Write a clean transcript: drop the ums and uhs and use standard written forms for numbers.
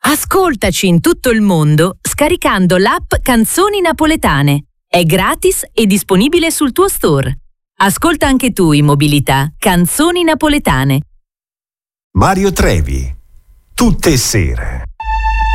Ascoltaci in tutto il mondo scaricando l'app Canzoni Napoletane. È gratis e disponibile sul tuo store. Ascolta anche tu in mobilità Canzoni Napoletane. Mario Trevi. Tutte sere.